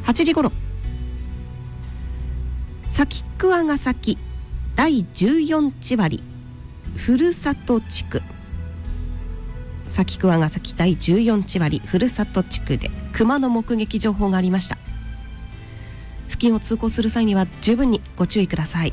8時頃、崎桑ヶ崎第14地割ふるさと地区、崎桑ヶ崎第14地割ふるさと地区で熊の目撃情報がありました。付近を通行する際には十分にご注意ください。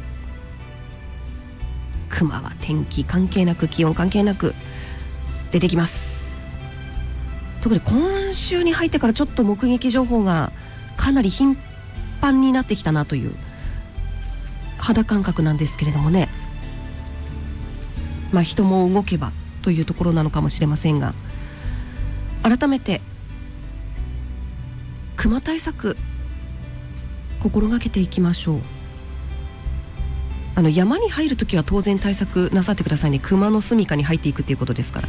熊は天気関係なく気温関係なく出てきます。特に今週に入ってからちょっと目撃情報がかなり頻繁になってきたなという肌感覚なんですけれどもね、人も動けばというところなのかもしれませんが、改めて熊対策心がけていきましょう。山に入るときは当然対策なさってくださいね。熊の住処に入っていくということですから。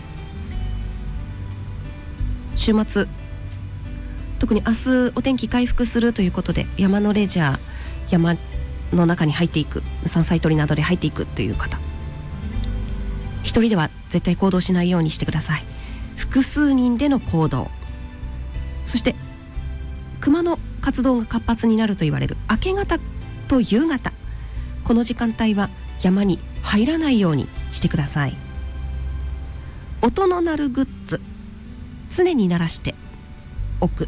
週末、特に明日お天気回復するということで、山のレジャー、山の中に入っていく、山菜採りなどで入っていくという方、一人では絶対行動しないようにしてください。複数人での行動、そして熊の活動が活発になると言われる明け方と夕方、この時間帯は山に入らないようにしてください。音の鳴るグッズ、常に鳴らしておく。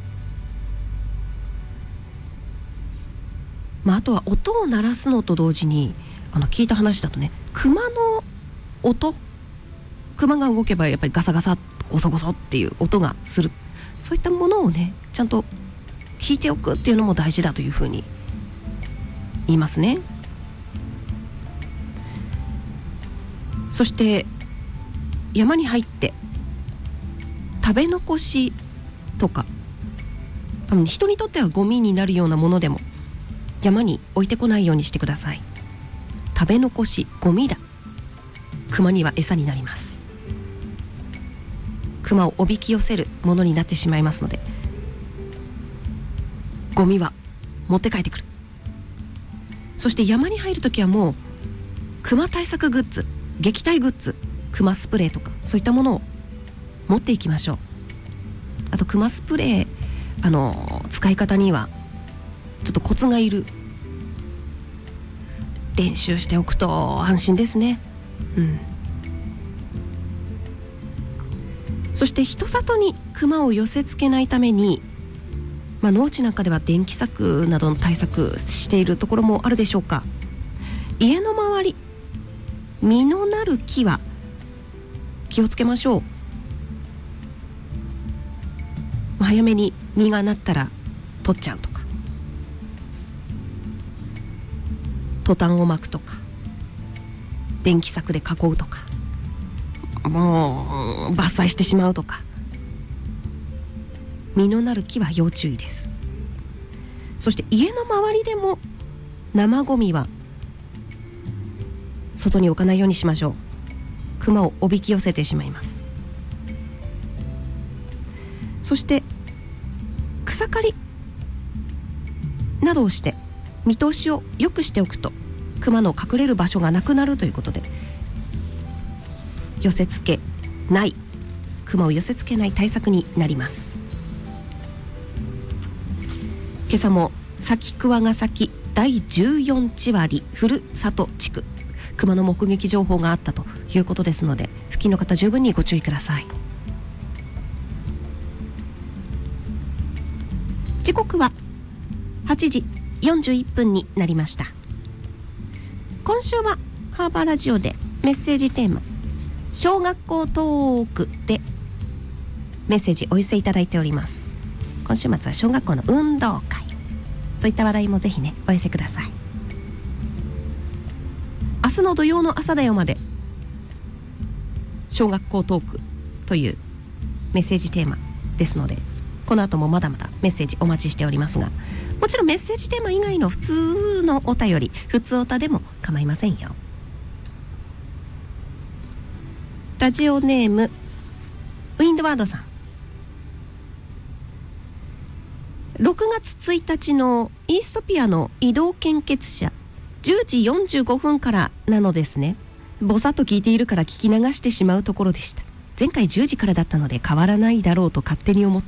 あとは音を鳴らすのと同時に、聞いた話だとね、熊の音、熊が動けばやっぱりガサガサゴソゴソっていう音がする、そういったものをねちゃんと聞いておくっていうのも大事だというふうに言いますね。そして山に入って食べ残しとか、人にとってはゴミになるようなものでも山に置いてこないようにしてください。食べ残し、ゴミだ、熊には餌になります。熊をおびき寄せるものになってしまいますので、ゴミは持って帰ってくる。そして山に入るときはもう熊対策グッズ、撃退グッズ、熊スプレーとかそういったものを持っていきましょう。あと熊スプレー、使い方にはちょっとコツがいる。練習しておくと安心ですね。そして人里に熊を寄せ付けないために、農地なんかでは電気柵などの対策しているところもあるでしょうか。家の周り、実のなる木は気をつけましょう。早めに実がなったら取っちゃうとか、トタンを巻くとか、電気柵で囲うとか、もう伐採してしまうとか、実のなる木は要注意です。そして家の周りでも生ゴミは外に置かないようにしましょう。熊をおびき寄せてしまいます。そして草刈りなどをして見通しを良くしておくと、熊の隠れる場所がなくなるということで、寄せ付けない、熊を寄せ付けない対策になります。今朝も崎桑ヶ崎第14地割ふるさと地区、熊の目撃情報があったということですので、付近の方十分にご注意ください。時刻は8時41分になりました。今週はハーバーラジオでメッセージテーマ、小学校トークでメッセージお寄せいただいております。今週末は小学校の運動会、そういった話題もぜひねお寄せください。明日の土曜の朝だよまで小学校トークというメッセージテーマですので、この後もまだまだメッセージお待ちしておりますが、もちろんメッセージテーマ以外の普通のお便り、普通おたでも構いませんよ。ラジオネームウィンドワードさん、6月1日のイーストピアの移動献血車10時45分からなのですね。ぼさっと聞いているから聞き流してしまうところでした。前回10時からだったので変わらないだろうと勝手に思って